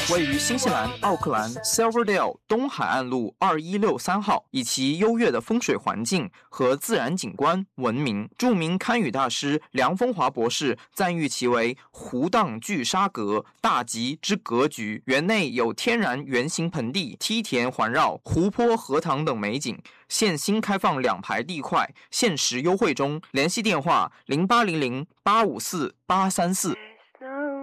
位于新西兰奥克兰 Silverdale 东海岸路2163号，以其优越的风水环境和自然景观闻名。著名堪舆大师梁风华博士赞誉其为湖荡聚沙阁，大吉之格局。园内有天然圆形盆地、梯田环绕、湖泊、荷塘等美景。现新开放2排地块，限时优惠中。联系电话：0800854834。